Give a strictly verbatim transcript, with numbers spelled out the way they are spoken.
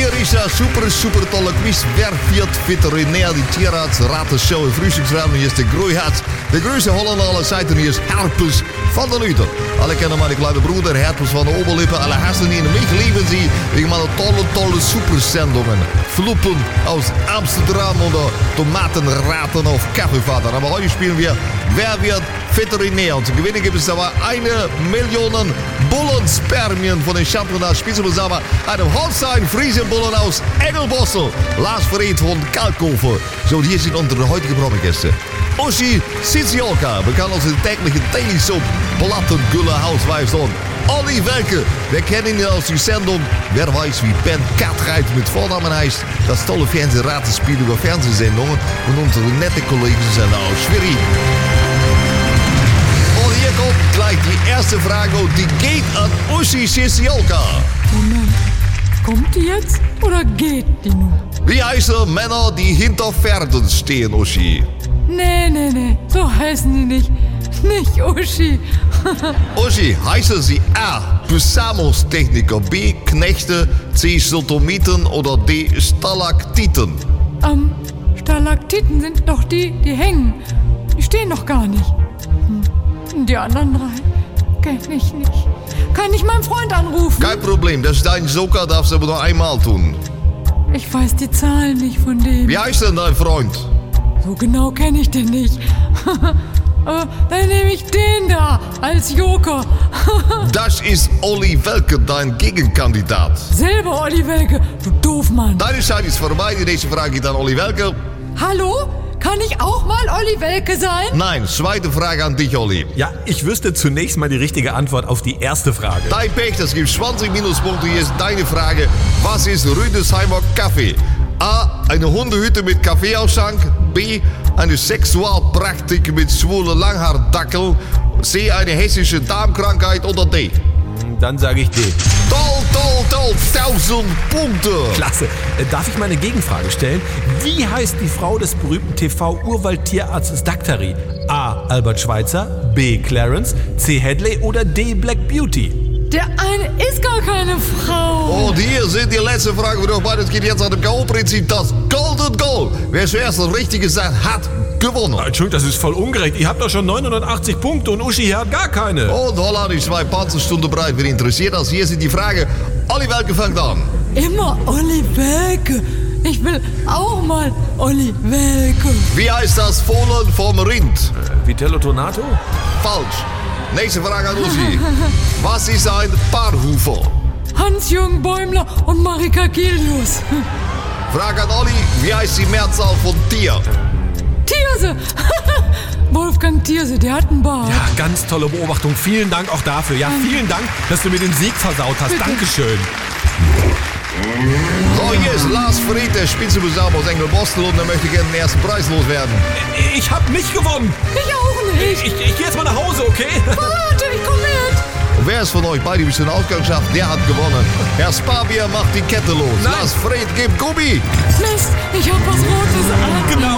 Hier ist der super, super tolle Quiz. Wer wird Veterinär, die Tierarzt, Ratenshow, Frühstücksrahmen. Hier ist der Groeiharz. Der größte Holländer aller Zeiten. Hier ist Herpes van der Luther. Alle kennen meine kleine Bruder, Herpes van der Oberlippe. Alle hassen ihn. Mich lieben sie. Ich meine tolle, tolle Supersendungen. Fluppen aus Amsterdam oder Tomatenraten auf Kaffeevater. Aber heute spielen wir Wer wird Veterinär? Und zu gewinnen gibt es aber eine Million Bullenspermien von den Championats Spitzenbesammer. Einem Holstein-Friesen-Bullen aus Engelbossel. Lars Verriet von Kalkofer. So, hier sind unsere heutige Programmgäste. Uschi Siziolka, bekannt als de tägliche Daily Soap Plattengülle Hausweisung. Olli Welke, wir kennen ihn aus der Sendung Wer weiß wie Ben Katreit mit Vornamen heißt. Das tolle Fernsehratenspiel über Fernsehsendungen von unseren nette Kollegen aus Schwerin. Und hier kommt gleich die erste Frage und die geht an Uschi Siziolka. Moment, kommt die jetzt oder geht die nun? Wie heißen Männer, die hinter Pferden stehen, Uschi? Nee, nee, nee, so heißen die nicht. Nicht Uschi. Uschi, heißen sie A. Besamungstechniker, B. Knechte, C. Sodomiten oder D. Stalaktiten? Ähm, Stalaktiten sind doch die, die hängen. Die stehen doch gar nicht. Hm. Die anderen drei kenn ich nicht. Kann ich meinen Freund anrufen? Kein Problem, das ist dein Joker, darfst du aber nur einmal tun. Ich weiß die Zahlen nicht von dem. Wie heißt denn dein Freund? So genau kenne ich den nicht. Aber dann nehme ich den da als Joker. Das ist Olli Welke, dein Gegenkandidat. Selber Olli Welke, du Doofmann. Deine Zeit ist vorbei, die nächste Frage geht an Olli Welke. Hallo? Kann ich auch mal Olli Welke sein? Nein, zweite Frage an dich, Olli. Ja, ich wüsste zunächst mal die richtige Antwort auf die erste Frage. Dein Pech, das gibt zwanzig Minuspunkte. Hier ist deine Frage. Was ist Rüdesheimer Kaffee? A. Eine Hundehütte mit Kaffeeausschank. B. Eine Sexualpraktik mit schwulen Langhaardackel. C. Eine hessische Darmkrankheit oder D. Dann sage ich D. Toll, toll, toll. tausend Punkte. Klasse. Äh, Darf ich mal eine Gegenfrage stellen? Wie heißt die Frau des berühmten T V-Urwaldtierarztes Daktari? A. Albert Schweitzer, B. Clarence, C. Hadley oder D. Black Beauty? Der eine ist gar keine Frau. Und hier sind die letzte Frage für euch beide. Es geht jetzt an dem K O-Prinzip. Das Golden Goal. Wer zuerst das Richtige sagt, hat gewonnen. Entschuldigung, das ist voll ungerecht. Ihr habt doch schon neunhundertachtzig Punkte und Uschi hier hat gar keine. Und Holland ist zwei Panzerstunden bereit. Wer interessiert das? Hier sind die Fragen. Olli Welke fängt an. Immer Olli Welke. Ich will auch mal Olli Welke. Wie heißt das Fohlen vom Rind? Äh, Vitello Tonato? Falsch. Nächste Frage an Uschi. Was ist ein Paarhufer? Hans-Jürgen Bäumler und Marika Kilius. Frage an Olli. Wie heißt die Mehrzahl von Tier? Thierse. Wolfgang Thierse, der hat einen Bart. Ja, ganz tolle Beobachtung. Vielen Dank auch dafür. Ja, vielen Dank, dass du mir den Sieg versaut hast. Bitte. Dankeschön. So, hier ist Lars Fried, der Spitzenbesammer aus Engelbostel und er möchte gerne den ersten Preis loswerden. Ich hab nicht gewonnen. Ich auch nicht. Ich, ich geh jetzt mal nach Hause, okay? Warte, ich komm mit. Und wer ist von euch beide bis zur Ausgangschaft, der hat gewonnen. Herr Spabier macht die Kette los. Nein. Lars Fried gibt Gummi. Mist, ich hab was Rotes an. Genau.